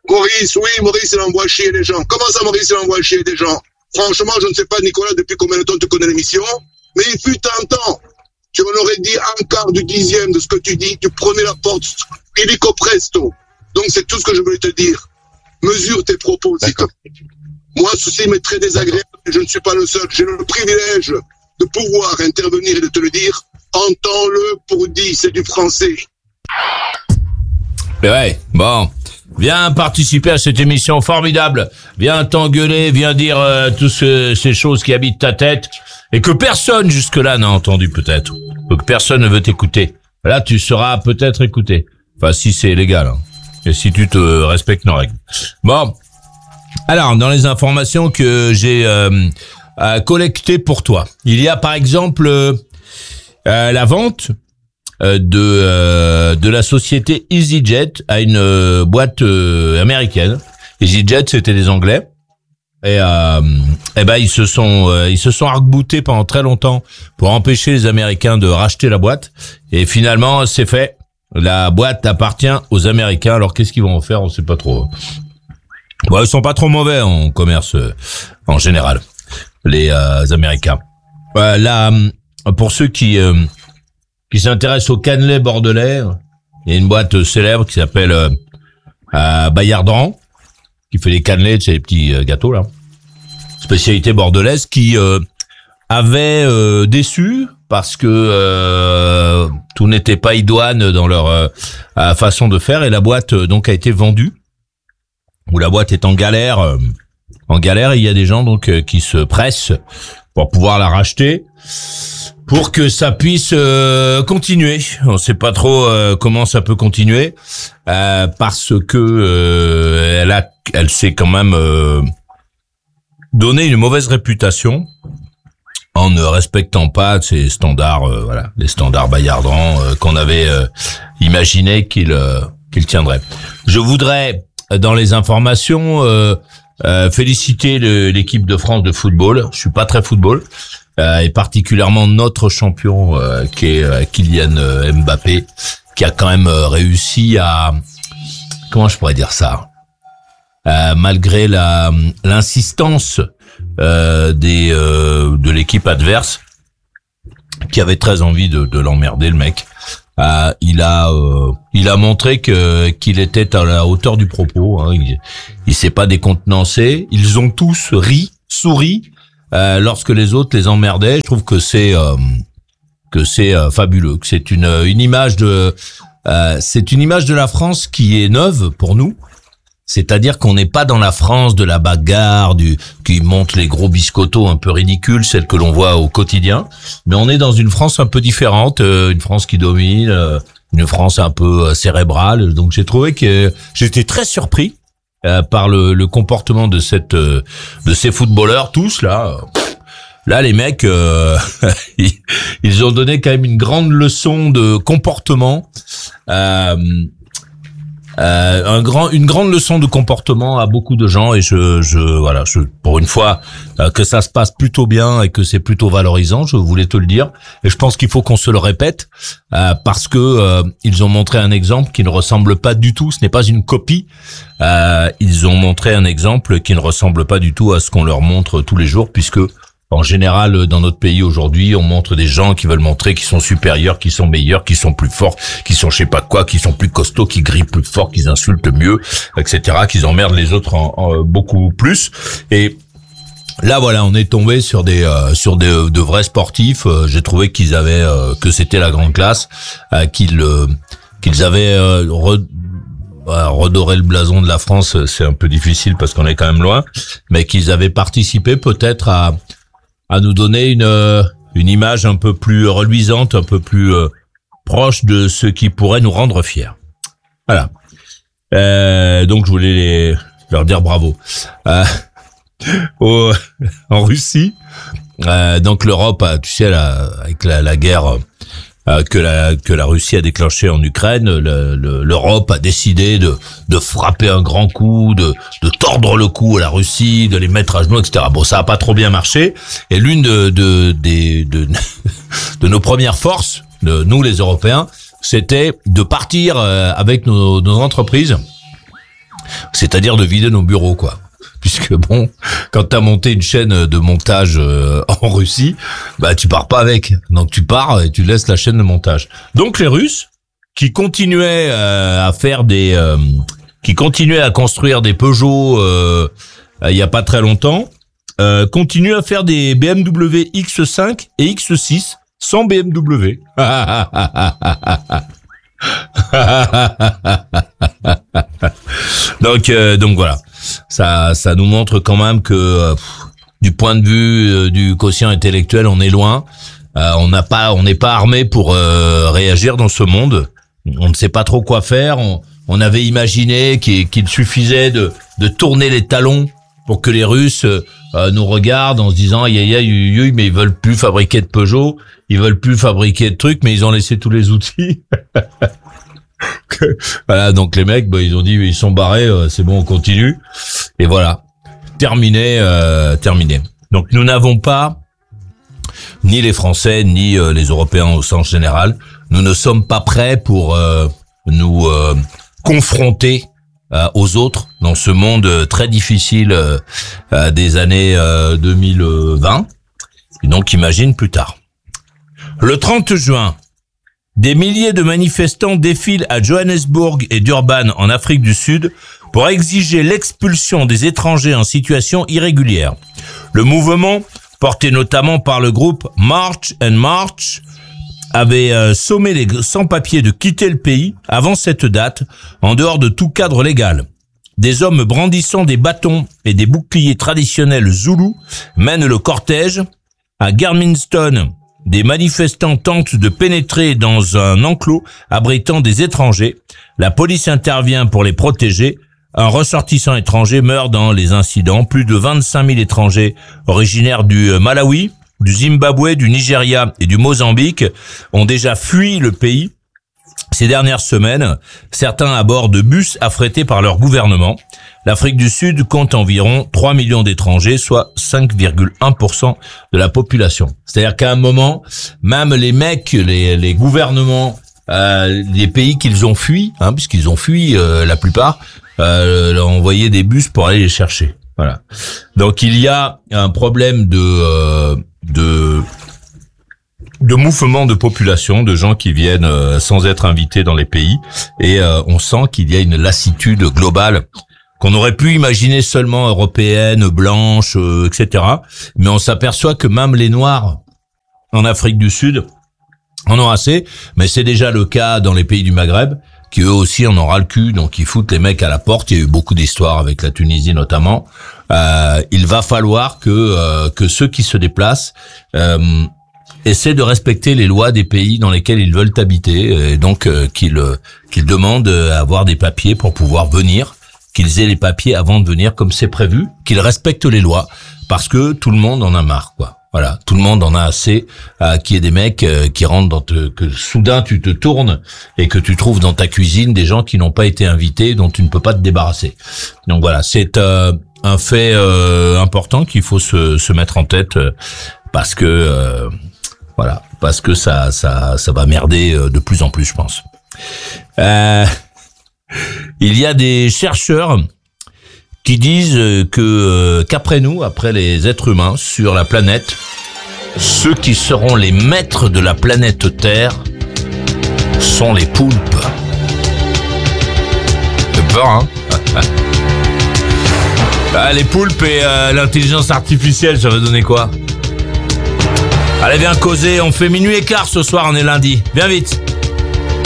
Maurice, il envoie chier les gens. Comment ça, Maurice, il envoie chier des gens? Franchement, je ne sais pas, Nicolas, depuis combien de temps tu connais l'émission, mais il fut un temps. Tu en aurais dit un quart du dixième de ce que tu dis, tu prenais la porte illico presto. Donc, c'est tout ce que je voulais te dire. Mesure tes propos, si moi, ceci m'est très désagréable, je ne suis pas le seul. J'ai le privilège de pouvoir intervenir et de te le dire. Entends-le pour dire, c'est du français. Ouais, bon. Viens participer à cette émission formidable. Viens t'engueuler, viens dire toutes ces choses qui habitent ta tête et que personne jusque-là n'a entendu peut-être. Que personne ne veut t'écouter. Là, tu seras peut-être écouté. Enfin, si c'est légal. Hein. Et si tu te respectes nos règles. Bon. Alors, dans les informations que j'ai collectées pour toi, il y a par exemple la vente de la société EasyJet à une boîte américaine. EasyJet, c'était des Anglais. Et ben ils se sont arc-boutés pendant très longtemps pour empêcher les Américains de racheter la boîte. Et finalement, c'est fait. La boîte appartient aux Américains. Alors qu'est-ce qu'ils vont en faire? On sait pas trop. Bon, ils sont pas trop mauvais en commerce en général, les Américains. Là, pour ceux qui s'intéressent au cannelé bordelais, il y a une boîte célèbre qui s'appelle Bayardran, qui fait les cannelés, c'est les petits gâteaux là, spécialité bordelaise, qui avait déçu parce que tout n'était pas idoine dans leur façon de faire, et la boîte donc a été vendue, où la boîte est en galère, il y a des gens donc qui se pressent pour pouvoir la racheter, pour que ça puisse continuer. On sait pas trop comment ça peut continuer, parce que elle s'est quand même donné une mauvaise réputation en ne respectant pas ces standards, voilà, les standards Bayardran qu'on avait imaginé qu'il tiendrait. Je voudrais, dans les informations, féliciter l'équipe de France de football. Je suis pas très football. Et particulièrement notre champion qui est Kylian Mbappé, qui a quand même réussi à, comment je pourrais dire ça, malgré l'insistance de l'équipe adverse, qui avait très envie de l'emmerder, le mec. Il a montré qu'il était à la hauteur du propos, hein. Il s'est pas décontenancé. Ils ont tous souri lorsque les autres les emmerdaient. Je trouve que c'est fabuleux, que c'est une image de la France qui est neuve pour nous. C'est-à-dire qu'on n'est pas dans la France de la bagarre, qui monte les gros biscottos un peu ridicules, celle que l'on voit au quotidien, mais on est dans une France un peu différente, une France qui domine, une France un peu cérébrale. Donc j'ai trouvé que j'étais très surpris par le comportement de ces footballeurs tous là. Là, les mecs, ils ont donné quand même une grande leçon de comportement. Une grande leçon de comportement à beaucoup de gens, et voilà, pour une fois que ça se passe plutôt bien et que c'est plutôt valorisant, je voulais te le dire, et je pense qu'il faut qu'on se le répète, parce que ils ont montré un exemple qui ne ressemble pas du tout, ce n'est pas une copie, ils ont montré un exemple qui ne ressemble pas du tout à ce qu'on leur montre tous les jours, puisque en général, dans notre pays aujourd'hui, on montre des gens qui veulent montrer qu'ils sont supérieurs, qu'ils sont meilleurs, qu'ils sont plus forts, qu'ils sont je sais pas quoi, qu'ils sont plus costauds, qu'ils grillent plus fort, qu'ils insultent mieux, etc., qu'ils emmerdent les autres en beaucoup plus. Et là, voilà, on est tombé sur de vrais sportifs. J'ai trouvé qu'ils avaient que c'était la grande classe, qu'ils avaient redorer le blason de la France, c'est un peu difficile parce qu'on est quand même loin, mais qu'ils avaient participé peut-être à nous donner une image un peu plus reluisante, un peu plus proche de ce qui pourrait nous rendre fiers. Voilà. Donc je voulais leur dire bravo. En Russie, donc l'Europe, tu sais, avec la guerre que la Russie a déclenchée en Ukraine, l'Europe a décidé de frapper un grand coup, de tordre le cou à la Russie, de les mettre à genoux, etc. Bon, ça a pas trop bien marché. Et l'une de nos premières forces, de nous les Européens, c'était de partir avec nos entreprises C'est-à-dire de vider nos bureaux, quoi. Puisque bon, quand t'as monté une chaîne de montage en Russie, bah tu pars pas avec. Donc tu pars et tu laisses la chaîne de montage. Donc les Russes qui continuaient à faire qui continuaient à construire des Peugeot il y a pas très longtemps, continuent à faire des BMW X5 et X6 sans BMW. Donc voilà. Ça nous montre quand même que du point de vue du quotient intellectuel, on est loin. On n'est pas armé pour réagir dans ce monde. On ne sait pas trop quoi faire. On avait imaginé qu'il suffisait de tourner les talons pour que les Russes nous regardent en se disant mais ils veulent plus fabriquer de Peugeot, ils veulent plus fabriquer de trucs, mais ils ont laissé tous les outils. Voilà, donc les mecs, ils ont dit ils sont barrés, c'est bon, on continue. Et voilà, terminé. Donc nous n'avons pas, ni les Français ni les Européens au sens général, nous ne sommes pas prêts pour nous confronter aux autres dans ce monde très difficile des années 2020. Et donc imagine plus tard. Le 30 juin, des milliers de manifestants défilent à Johannesburg et Durban en Afrique du Sud pour exiger l'expulsion des étrangers en situation irrégulière. Le mouvement, porté notamment par le groupe March and March, avait sommé les sans-papiers de quitter le pays avant cette date, en dehors de tout cadre légal. Des hommes brandissant des bâtons et des boucliers traditionnels zoulous mènent le cortège. À Germiston, des manifestants tentent de pénétrer dans un enclos abritant des étrangers. La police intervient pour les protéger. Un ressortissant étranger meurt dans les incidents. Plus de 25 000 étrangers originaires du Malawi, du Zimbabwe, du Nigeria et du Mozambique ont déjà fui le pays ces dernières semaines, certains à bord de bus affrétés par leur gouvernement. L'Afrique du Sud compte environ 3 millions d'étrangers, soit 5,1% de la population. C'est-à-dire qu'à un moment, même les mecs, les gouvernements, les pays qu'ils ont fui, puisqu'ils ont fui la plupart, leur envoyé des bus pour aller les chercher. Voilà. Donc il y a un problème de mouvement de population, de gens qui viennent sans être invités dans les pays, et on sent qu'il y a une lassitude globale qu'on aurait pu imaginer seulement européenne, blanche, etc. Mais on s'aperçoit que même les Noirs en Afrique du Sud en ont assez, mais c'est déjà le cas dans les pays du Maghreb, qui eux aussi en ont ras le cul, donc ils foutent les mecs à la porte. Il y a eu beaucoup d'histoires avec la Tunisie notamment. Il va falloir que ceux qui se déplacent essaient de respecter les lois des pays dans lesquels ils veulent habiter, et donc qu'ils demandent à avoir des papiers pour pouvoir venir, qu'ils aient les papiers avant de venir comme c'est prévu, qu'ils respectent les lois, parce que tout le monde en a marre, quoi. Voilà, tout le monde en a assez qu'il y ait des mecs qui rentrent que soudain tu te tournes et que tu trouves dans ta cuisine des gens qui n'ont pas été invités, dont tu ne peux pas te débarrasser. Donc voilà, c'est un fait important qu'il faut se mettre en tête, parce que parce que ça va merder de plus en plus, je pense. Il y a des chercheurs qui disent qu'après nous, après les êtres humains sur la planète, ceux qui seront les maîtres de la planète Terre sont les poulpes. C'est peur, hein? Les poulpes et l'intelligence artificielle, ça va donner quoi? Allez, viens causer, on fait minuit et quart ce soir, on est lundi. Viens vite.